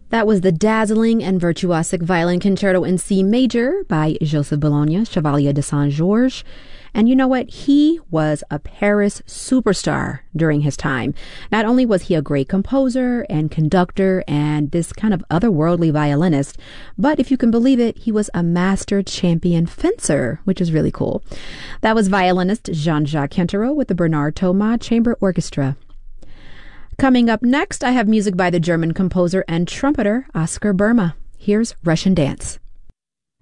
That was the dazzling and virtuosic violin concerto in C major by Joseph Bologna, Chevalier de Saint-Georges. And you know what? He was a Paris superstar during his time. Not only was he a great composer and conductor and this kind of otherworldly violinist, but if you can believe it, he was a master champion fencer, which is really cool. That was violinist Jean-Jacques Quintero with the Bernard Thomas Chamber Orchestra. Coming up next, I have music by the German composer and trumpeter Oscar Burma. Here's Russian Dance.